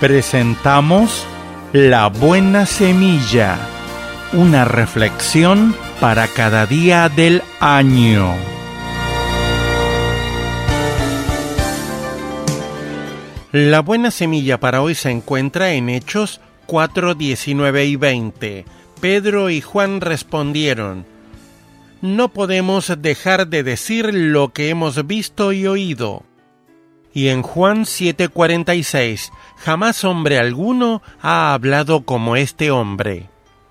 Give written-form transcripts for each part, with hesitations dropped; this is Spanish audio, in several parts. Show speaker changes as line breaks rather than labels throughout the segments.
Presentamos La Buena Semilla, una reflexión para cada día del año. La buena semilla para hoy se encuentra en Hechos 4, 19 y 20. Pedro y Juan respondieron: no podemos dejar de decir lo que hemos visto y oído. Y en Juan 7:46, jamás hombre alguno ha hablado como este hombre.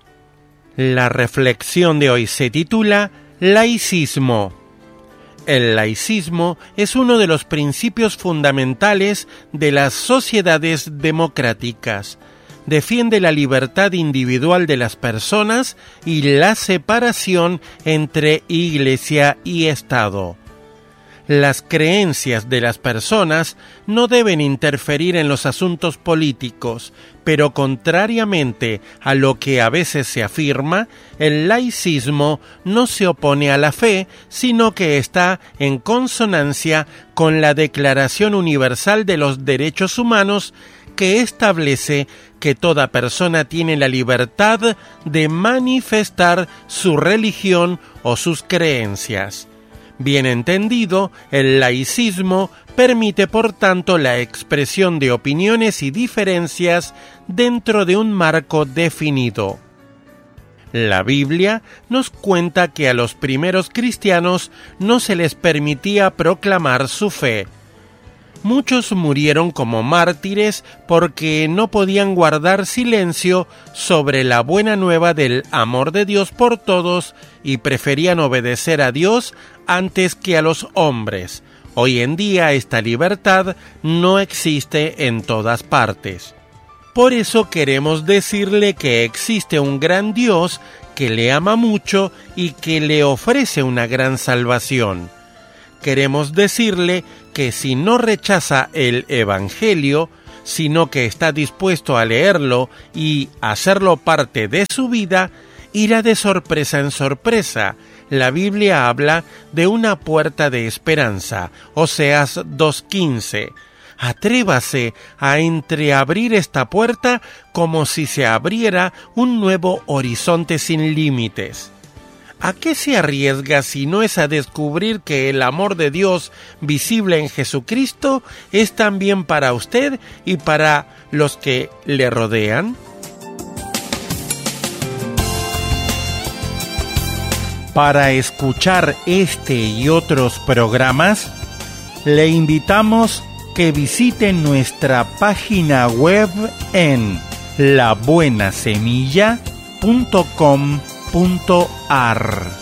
La reflexión de hoy se titula Laicismo. El laicismo es uno de los principios fundamentales de las sociedades democráticas. Defiende la libertad individual de las personas y la separación entre Iglesia y Estado. Las creencias de las personas no deben interferir en los asuntos políticos, pero contrariamente a lo que a veces se afirma, el laicismo no se opone a la fe, sino que está en consonancia con la Declaración Universal de los Derechos Humanos, que establece que toda persona tiene la libertad de manifestar su religión o sus creencias. Bien entendido, el laicismo permite por tanto la expresión de opiniones y diferencias dentro de un marco definido. La Biblia nos cuenta que a los primeros cristianos no se les permitía proclamar su fe. Muchos murieron como mártires porque no podían guardar silencio sobre la buena nueva del amor de Dios por todos y preferían obedecer a Dios antes que a los hombres. Hoy en día esta libertad no existe en todas partes. Por eso queremos decirle que existe un gran Dios que le ama mucho y que le ofrece una gran salvación. Queremos decirle que si no rechaza el Evangelio, sino que está dispuesto a leerlo y hacerlo parte de su vida, irá de sorpresa en sorpresa. La Biblia habla de una puerta de esperanza, Oseas 2:15. Atrévase a entreabrir esta puerta como si se abriera un nuevo horizonte sin límites. ¿A qué se arriesga si no es a descubrir que el amor de Dios visible en Jesucristo es también para usted y para los que le rodean? Para escuchar este y otros programas, le invitamos que visite nuestra página web en labuenasemilla.com.ar.